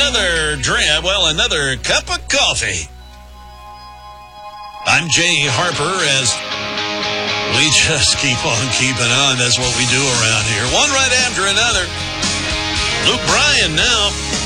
another another cup of coffee. I'm Jay Harper as we just keep on keeping on. That's what we do around here. One right after another. Luke Bryan now.